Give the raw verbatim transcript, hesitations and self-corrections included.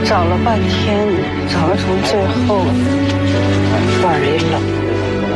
找了半天，找到从最后，范儿也冷。